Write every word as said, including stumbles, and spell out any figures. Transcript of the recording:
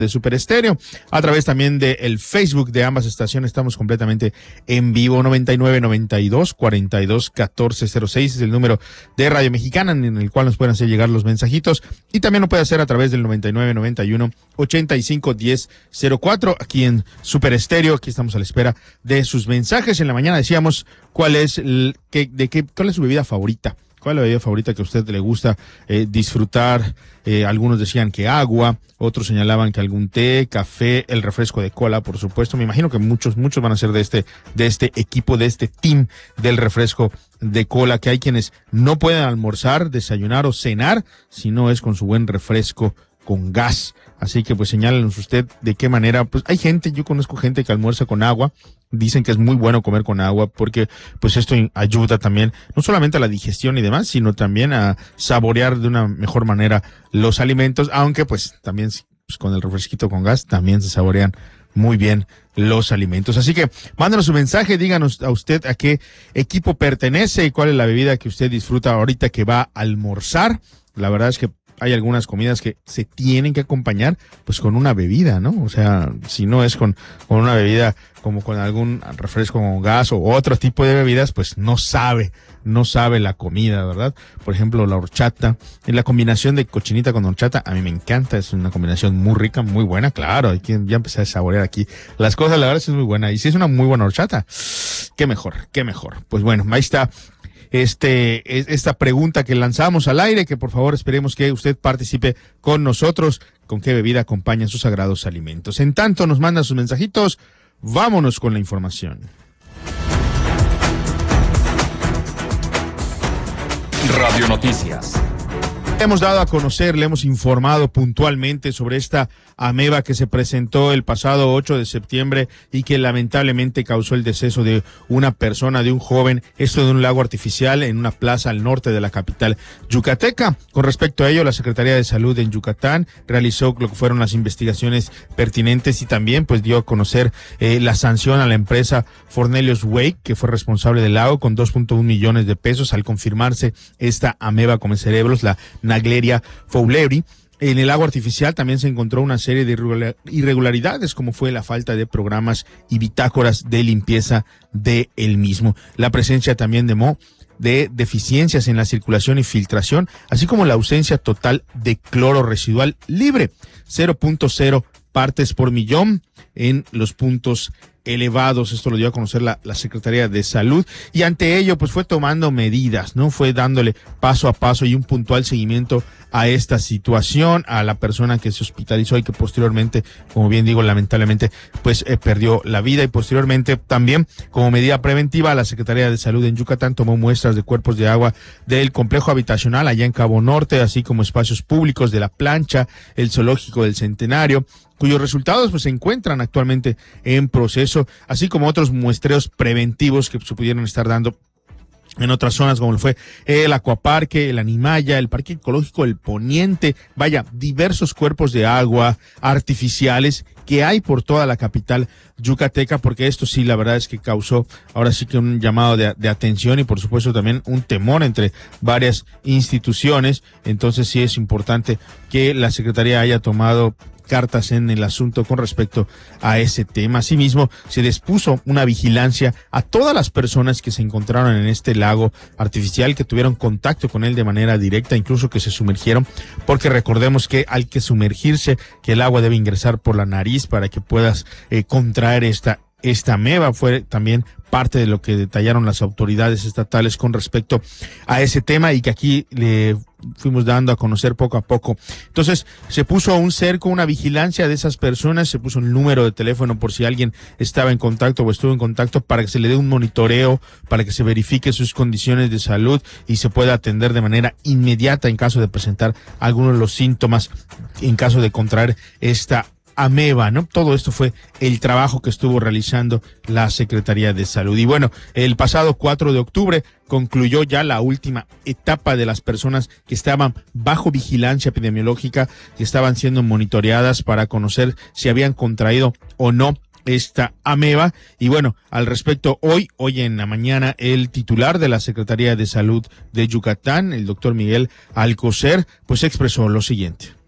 de Super Estéreo, a través también de el Facebook de ambas estaciones. Estamos completamente en vivo. Noventa y nueve, noventa y dos, cuarenta y dos, catorce cero seis es el número de Radio Mexicana en el cual nos pueden hacer llegar los mensajitos, y también lo puede hacer a través del noventa y nueve, noventa y uno, ochenta y cinco, diez, cero cuatro aquí en Super Estéreo. Aquí estamos a la espera de sus mensajes. En la mañana decíamos cuál es el, que, de qué, cuál es su bebida favorita. ¿Cuál es la bebida favorita que a usted le gusta eh, disfrutar? Eh, algunos decían que agua, otros señalaban que algún té, café, el refresco de cola, por supuesto. Me imagino que muchos, muchos van a ser de este, de este equipo, de este team del refresco de cola, que hay quienes no pueden almorzar, desayunar o cenar si no es con su buen refresco con gas. Así que pues señálenos usted de qué manera. Pues hay gente, yo conozco gente que almuerza con agua. Dicen que es muy bueno comer con agua porque pues esto ayuda también no solamente a la digestión y demás, sino también a saborear de una mejor manera los alimentos, aunque pues también pues, con el refresquito con gas también se saborean muy bien los alimentos. Así que mándanos su mensaje, díganos a usted a qué equipo pertenece y cuál es la bebida que usted disfruta ahorita que va a almorzar. La verdad es que hay algunas comidas que se tienen que acompañar pues con una bebida, ¿no? O sea, si no es con, con una bebida como con algún refresco con gas o otro tipo de bebidas, pues no sabe, no sabe la comida, ¿verdad? Por ejemplo, la horchata, en la combinación de cochinita con horchata, a mí me encanta, es una combinación muy rica, muy buena, claro, hay que ya empezar a saborear aquí las cosas, la verdad es que es muy buena, y si es una muy buena horchata, qué mejor, qué mejor. Pues bueno, ahí está. Este, esta pregunta que lanzamos al aire, que por favor esperemos que usted participe con nosotros, con qué bebida acompañan sus sagrados alimentos. En tanto nos mandan sus mensajitos, vámonos con la información. Radio Noticias. Hemos dado a conocer, le hemos informado puntualmente sobre esta ameba que se presentó el pasado ocho de septiembre y que lamentablemente causó el deceso de una persona, de un joven, esto de un lago artificial en una plaza al norte de la capital yucateca. Con respecto a ello, la Secretaría de Salud en Yucatán realizó lo que fueron las investigaciones pertinentes y también pues dio a conocer eh, la sanción a la empresa Fornelius Wake, que fue responsable del lago, con dos punto uno millones de pesos al confirmarse esta ameba come cerebros, la Naegleria fowleri. En el agua artificial también se encontró una serie de irregularidades, como fue la falta de programas y bitácoras de limpieza de el mismo. La presencia también de moho de deficiencias en la circulación y filtración, así como la ausencia total de cloro residual libre, cero punto cero partes por millón en los puntos elevados. Esto lo dio a conocer la, la Secretaría de Salud, y ante ello pues fue tomando medidas, ¿no? Fue dándole paso a paso y un puntual seguimiento a esta situación, a la persona que se hospitalizó y que posteriormente, como bien digo, lamentablemente pues eh, perdió la vida. Y posteriormente también, como medida preventiva, la Secretaría de Salud en Yucatán tomó muestras de cuerpos de agua del complejo habitacional allá en Cabo Norte, así como espacios públicos de La Plancha, el zoológico del Centenario, cuyos resultados pues se encuentran actualmente en proceso, así como otros muestreos preventivos que se pudieron estar dando en otras zonas, como fue el Acuaparque, el Animaya, el Parque Ecológico El Poniente, vaya, diversos cuerpos de agua artificiales que hay por toda la capital yucateca, porque esto sí, la verdad es que causó ahora sí que un llamado de, de atención y por supuesto también un temor entre varias instituciones. Entonces sí es importante que la Secretaría haya tomado cartas en el asunto con respecto a ese tema. Asimismo, se dispuso una vigilancia a todas las personas que se encontraron en este lago artificial, que tuvieron contacto con él de manera directa, incluso que se sumergieron, porque recordemos que al que sumergirse, que el agua debe ingresar por la nariz para que puedas eh, contraer esta esta ameba. Fue también parte de lo que detallaron las autoridades estatales con respecto a ese tema y que aquí le fuimos dando a conocer poco a poco. Entonces, se puso un cerco, una vigilancia de esas personas, se puso un número de teléfono por si alguien estaba en contacto o estuvo en contacto, para que se le dé un monitoreo, para que se verifique sus condiciones de salud y se pueda atender de manera inmediata en caso de presentar algunos de los síntomas, en caso de contraer esta ameba, ¿no? Todo esto fue el trabajo que estuvo realizando la Secretaría de Salud. Y bueno, el pasado cuatro de octubre concluyó ya la última etapa de las personas que estaban bajo vigilancia epidemiológica, que estaban siendo monitoreadas para conocer si habían contraído o no esta ameba. Y bueno, al respecto, hoy, hoy en la mañana, el titular de la Secretaría de Salud de Yucatán, el doctor Miguel Alcocer, pues expresó lo siguiente.